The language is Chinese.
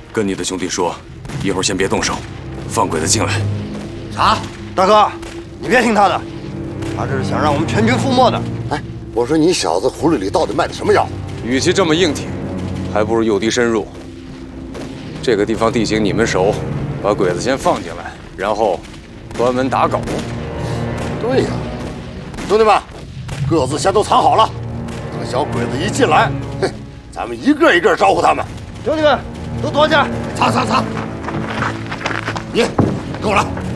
跟你的兄弟说，一会儿先别动手，放鬼子进来。 啥？大哥，你别听他的，他这是想让我们全军覆没的。 哎，我说你小子葫芦里到底卖的什么药？ 与其这么硬挺，还不如诱敌深入。这个地方地形你们熟，把鬼子先放进来，然后关门打狗。 对呀，兄弟们，各自先都藏好了，等小鬼子一进来，嘿，咱们一个一个招呼他们。 兄弟们，都躲起来！ 藏！你跟我来。